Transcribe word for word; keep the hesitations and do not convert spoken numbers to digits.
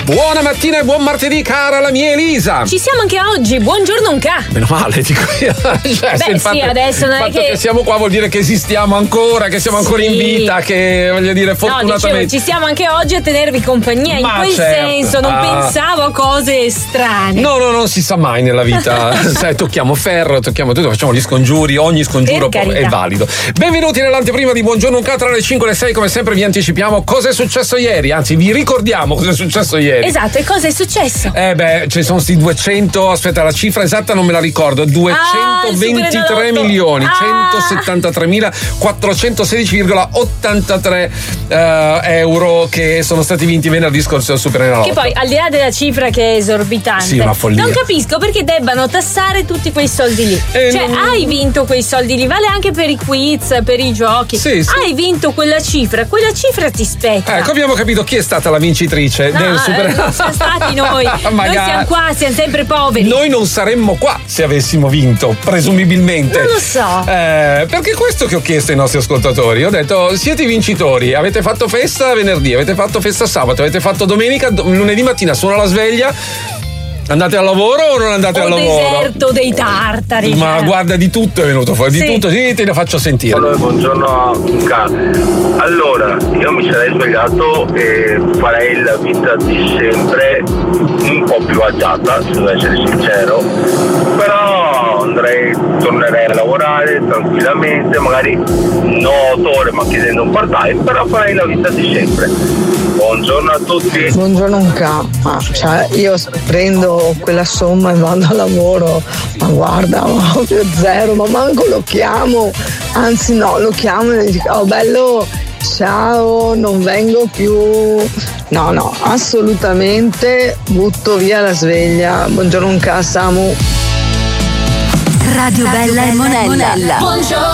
Buona mattina e buon martedì, cara la mia Elisa. Ci siamo anche oggi, buongiorno un ca. Meno male, dico io. Cioè, Beh, il fatto, sì, adesso non il è fatto che... che siamo qua vuol dire che esistiamo ancora, che siamo ancora Sì. in vita, che voglio dire, fortunatamente. No, dicevo, ci siamo anche oggi a tenervi compagnia. In Ma quel certo. senso, non Ah. pensavo a cose strane. No, no, non si sa mai nella vita. Sai, tocchiamo ferro, tocchiamo tutto, facciamo gli scongiuri, ogni scongiuro Per carità. è valido. Benvenuti nell'anteprima di Buongiorno un ca, tra le cinque e le sei, come sempre vi anticipiamo cosa è successo ieri, anzi vi ricordiamo cosa è successo ieri. Esatto, e cosa è successo? Eh beh, ci sono sti duecento, aspetta, la cifra esatta non me la ricordo, duecentoventitré Ah, milioni, ah. centosettantatremilaquattrocentosedici virgola ottantatré eh, euro che sono stati vinti venerdì scorso al Superenalotto. Che poi, al di là della cifra che è esorbitante, Sì, una follia. non capisco perché debbano tassare tutti quei soldi lì. Eh, cioè, non- hai vinto quei soldi lì, vale anche per i quiz, per i giochi. Sì, sì. Hai vinto quella cifra, quella cifra ti spetta. Ecco, abbiamo capito chi è stata la vincitrice No, del eh, Super non siamo stati noi. Noi Magari. siamo qua, siamo sempre poveri. Noi non saremmo qua se avessimo vinto, presumibilmente. Non lo so. Eh, perché questo che ho chiesto ai nostri ascoltatori. Ho detto, siete i vincitori, avete fatto festa venerdì, avete fatto festa sabato, avete fatto domenica, do- lunedì mattina suona la sveglia. Andate al lavoro o non andate O al lavoro? deserto dei tartari. Ma cioè. guarda, di tutto è venuto fuori, di Sì. tutto, sì, te lo faccio sentire. Allora, buongiorno Luca. Allora, io mi sarei svegliato e farei la vita di sempre un po' più agiata, se devo essere sincero, però andrei, tornerei a lavorare tranquillamente, magari non otto ore ma chiedendo un part-time, però farei la vita di sempre. Buongiorno a tutti. Buongiorno un ca, ma cioè io prendo quella somma e vado al lavoro, ma guarda, ma proprio zero, ma manco lo chiamo, anzi no, lo chiamo e gli dico, oh bello, ciao, non vengo più. No, no, assolutamente butto via la sveglia. Buongiorno un ca, Samu. Radio Bella e Monella. Buongiorno.